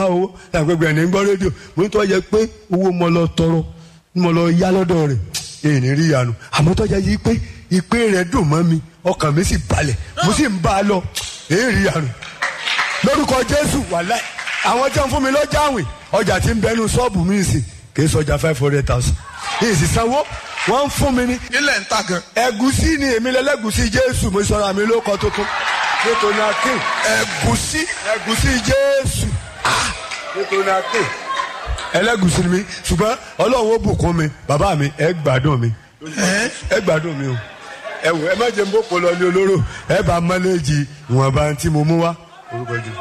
owó àgbègbè ẹni gbọ́ rédíò mo tọ́ yẹ pé owó mo lọ tọrọ mo lọ yá lọ́dọ̀ rẹ̀ èyí ní rí ìyanu àmọ́ tọ́ yẹ yí pé ìpè rẹ̀ dùn mọ́ mi ọkàn mi sì balẹ̀ mo sì ń bá a lọ èyí rí ìyanu lórúkọ Jésù wàláì àwọn jẹun fún mi lọ́jà àwìn ọjà tí ń bẹnu ṣọ́ọ̀bù mi sì kì í sọjà 500,000 èyí sì sanwó wọ́n ń fún mi ní. ilẹ̀ ń ta gan. ẹ̀gúsí ni èmi lẹ́lẹ́gúsí Jésù mo sọ̀rọ̀ àmì lóko tuntun nítorí akin. ẹ̀gúsí Jésù nítorí akin. ẹlẹ́gúsí ni mi ṣùgbọ́n Ọlọ́run ó bùkún mi bàbá mi ẹ gbádùn mi ẹ gbádùn mi o ẹ wò ẹ má jẹ́ n bó pọ̀ lọ ní olóró ẹ bá mọ́lẹ́jì ìwọ̀nba tí mo mú wá orúkọ jù.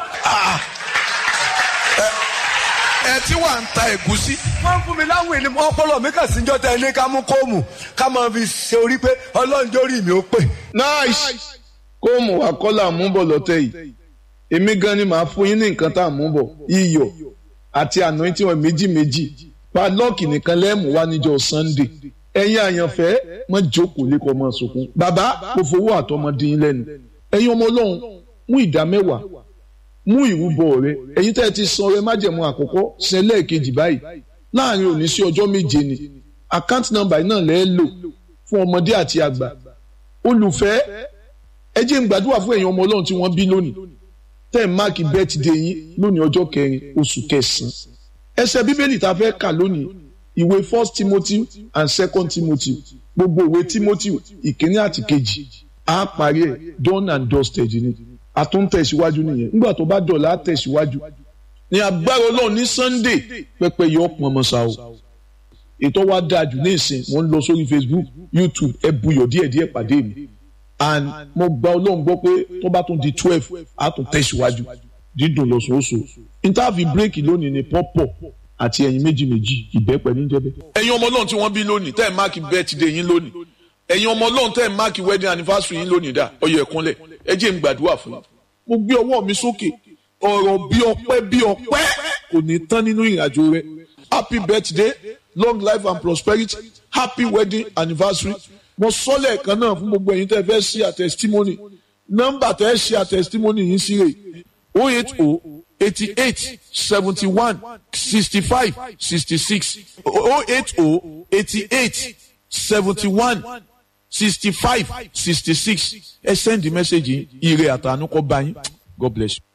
ẹ tí wà ń ta ẹ̀gúsí. wọ́n fún mi láwìn ní ọpọlọ mi kàn sí jọ́tẹ̀ ní ká mú kóòmù ká máa fi ṣe orí pé Ọlọ́run jórí mi ó pè. nice kóòmù wa kọ́là mú bọ̀ lọ́tẹ̀ yìí èmi gan ni màá fún yín ní nǹkan tá à mú bọ̀ iyọ̀ àti anointing oil méjì padlọ́ọ̀kì nìkan lẹ́ẹ̀mú wá níjọ́ Sunday ẹ̀yin àyànfẹ́ mọ́ jókòó lẹ́kọ̀ọ́ mọ́ sunkún bàbá kò fowó àtọmọdé yín lẹ́nu ẹ̀yin ọmọ Ọlọ́run mú ìdá mẹ́wàá mú ìrúbọ rẹ ẹ̀yin tẹ́ ẹ ti san ọrẹ májẹ̀mú àkọ́kọ́ san lẹ́ẹ̀kejì báyìí láàrin òní sí ọjọ́ méje ni account number náà lẹ́ẹ̀ lò fún ọmọdé àti àgbà olùfẹ́ ẹ jẹ́ n gbàdúrà fún ẹ̀yin ọmọ Ọlọ́run tí wọ́n bí lónìí tẹ́ ẹ̀ máàkì birthday yín lónìí ọjọ́ 4 oṣù kẹsàn-án ẹsẹ̀ bíbélì tá a fẹ́ kà lónìí ìwé 1 Timothy and 2 Timothy gbogbo ìwé Timothy ìkíní àti kejì á parí ẹ̀ done and dusted ni a tún tẹ̀síwájú nìyẹn nígbà tó bá dọ̀la á tẹ̀síwájú ní agbára Ọlọ́run ní Sunday pẹpẹ yọ pọnmọsá o ètò wa dáa jù ní ìsìn wọ́n ń lọ sórí Facebook YouTube ẹ buyọ̀ díẹ̀díẹ̀ pàdé mi and mo gba Ọlọ́run gbọ́ pé tó bá tún di 12 á tún tẹ̀síwájú dídùn lọ́sọ̀ọ́sọ̀ interview break lónìí ní pọ́pọ̀ àti ẹ̀yin méjì ìbẹ́pẹ ní jẹ́bẹ́. ẹ̀yin ọmọ Ọlọ́run tí wọ́n bí lónìí tẹ́ ẹ̀ máàkì birthday yín lónìí ẹ̀yin ọmọ Ọlọ́run tẹ́ ẹ̀ máàkì wedding anniversary yín lónìí dà ọyọ ẹ̀kúnlẹ̀ ẹ jẹ́ n gbàdúrà fún yín mo gbé ọwọ́ mi sókè ọ̀rọ̀ bí ọpẹ́ kò ní tán nínú ìrìnàjò rẹ happy birthday long life and prosperity happy wedding anniversary mo sọ lẹ́ẹ̀kan náà fún gbogbo ẹ̀yin tẹ́ fẹ́ ṣe testimony nọ́mbà tẹ́ ṣe testimony yín sí rè 08088716566 08088716566 ẹ send the message ire àtànú kó bá yín God bless you.